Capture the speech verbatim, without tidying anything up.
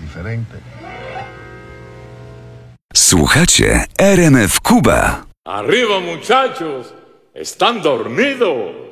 diferente. Słuchacie R M F Cuba. Arriba, muchachos, están dormidos.